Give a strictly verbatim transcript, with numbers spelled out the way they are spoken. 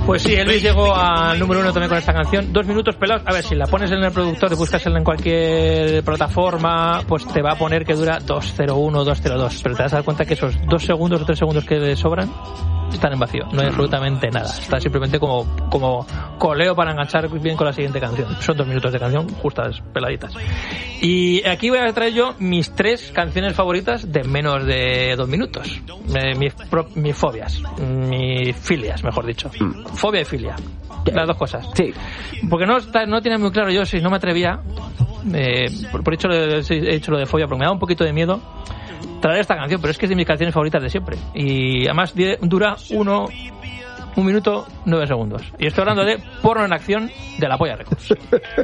Pues sí, Elvis llegó al número uno también con esta canción. Dos minutos pelados. A ver, si la pones en el productor y buscas en cualquier plataforma, pues te va a poner que dura dos cero uno, dos cero dos. Pero te vas a dar cuenta que esos dos segundos o tres segundos que le sobran están en vacío. No hay absolutamente nada. Está simplemente como, como coleo para enganchar bien con la siguiente canción. Son dos minutos de canción justas, peladitas. Y aquí voy a traer yo mis tres canciones favoritas de menos de dos minutos. Eh, mis, pro, mis fobias. Mis filias, mejor dicho. Mm. Fobia y filia. Las dos cosas. Sí. Porque no, está, no tiene muy claro yo si no me atrevía. Eh, por, por hecho he hecho lo de fobia, porque me da un poquito de miedo traer esta canción, pero es que es de mis canciones favoritas de siempre. Y además dura uno, un minuto, nueve segundos. Y estoy hablando de Porno en Acción de La Polla Records.